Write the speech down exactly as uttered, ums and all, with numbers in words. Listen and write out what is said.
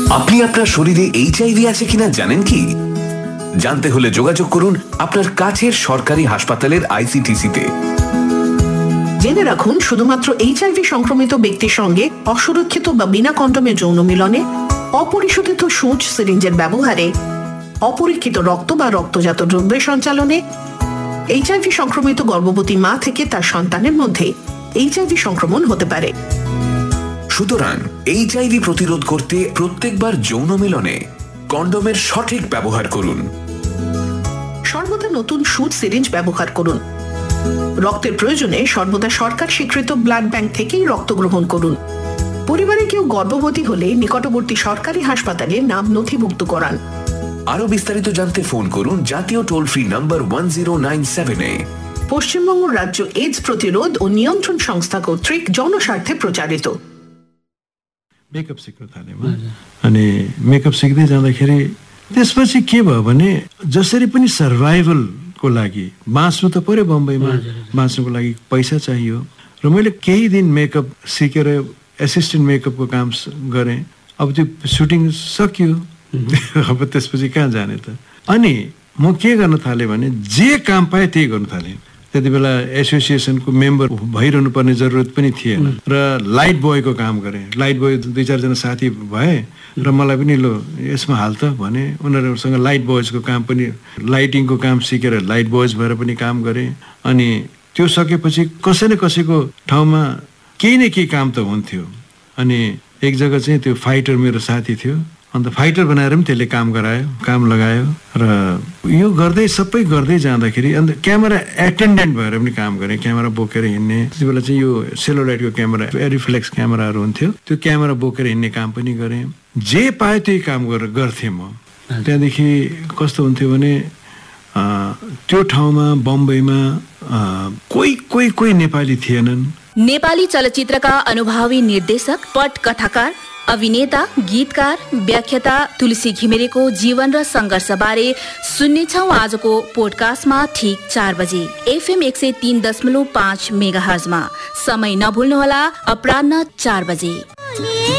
আপনি আপনার শরীরে এইচআইভি আছে কিনা জানেন কি? জানতে হলে যোগাযোগ করুন আপনার কাছের সরকারি হাসপাতালের আইসিটিসিতে। জেনে রাখুন, শুধুমাত্র এইচআইভি সংক্রমিত ব্যক্তির সঙ্গে অসুরক্ষিত বা বিনা কন্ডোমে যৌন মিলনে, অপরিশোধিত সূঁচ সিরিঞ্জের ব্যবহারে, অপরীক্ষিত রক্ত বা রক্তজাত দ্রব্যের সঞ্চালনে, এইচআইভি সংক্রমিত গর্ভবতী মা থেকে তার সন্তানের মধ্যে এইচআইভি সংক্রমণ হতে পারে। সুতরাং এইচআইভি প্রতিরোধ করতে প্রত্যেকবার যৌন মিলনে কন্ডোমের সঠিক ব্যবহার করুন। সর্বদা নতুন সূঁচ সিরিঞ্জ ব্যবহার করুন। রক্তের প্রয়োজনে সর্বদা সরকার স্বীকৃত ব্লাড ব্যাংক থেকেই রক্ত গ্রহণ করুন। পরিবারে কেউ গর্ভবতী হলে নিকটবর্তী সরকারি হাসপাতালে নাম নথিভুক্ত করান। আরো বিস্তারিত জানতে ফোন করুন জাতীয় toll free number one zero nine seven এ। পশ্চিমবঙ্গ রাজ্য এইডস প্রতিরোধ ও নিয়ন্ত্রণ সংস্থা কর্তৃক জনস্বার্থে प्रचारित। मेकअप सिक्न थालेमा अनि मेकअप सिक्दै जाँदाखेरि त्यसपछि के भयो भने जसरी पनि सर्भाइभलको लागि बाँच्नु त पर्यो, बम्बईमा बाँच्नुको लागि पैसा चाहियो र मैले केही दिन मेकअप सिकेर एसिस्टेन्ट मेकअपको काम गरेँ। अब त्यो सुटिङ सकियो, अब त्यसपछि कहाँ जाने त? अनि म के गर्न थालेँ भने जे काम पाएँ त्यही गर्न थालेँ। त्यति बेला एसोसिएसनको मेम्बर भइरहनु पर्ने जरुरत पनि थिएन र लाइट बोयको काम गरेँ। लाइट बोय दुई चारजना साथी भए र मलाई पनि लो यसमा हाल त भने उनीहरूसँग लाइट बोयजको काम पनि, लाइटिङको काम सिकेर लाइट बोयज भएर पनि काम गरेँ। अनि त्यो सकेपछि कसै न कसैको ठाउँमा केही न केही काम त हुन्थ्यो। अनि एक जग्गा चाहिँ त्यो फाइटर मेरो साथी थियो, अन्त फाइटर बनाएर पनि त्यसले काम गरायो, काम लगायो र यो गर्दै सबै गर्दै जाँदाखेरि अन्त क्यामेरा एटेन्डेन्ट भएर पनि काम गरेँ। क्यामेरा बोकेर हिँड्ने, त्यति बेला चाहिँ यो सेलोलाइटको क्यामेरा, रिफ्लेक्स क्यामेराहरू हुन्थ्यो, त्यो क्यामेरा बोकेर हिँड्ने काम पनि गरेँ। जे पायो त्यही काम गरेर गर्थेँ म। त्यहाँदेखि कस्तो हुन्थ्यो भने त्यो ठाउँमा बम्बईमा कोही कोही कोही नेपाली थिएनन्। नेपाली चलचित्रका अनुभवी निर्देशक, पटकथाकार, अभिनेता, गीतकार, व्याख्याता तुलसी घिमिरेको जीवन र संघर्षबारे सुन्नेछौँ आजको पोडकास्टमा ठीक चार बजे एफएम एक सय तीन दशमलव पाँच मेगा हर्जमा। समय नभुल्नुहोला, अपराह्न चार बजे।